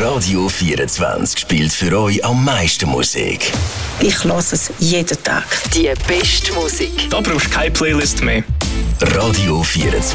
Radio 24 spielt für euch am meisten Musik. Ich höre es jeden Tag. Die beste Musik. Da brauchst du keine Playlist mehr. Radio 24.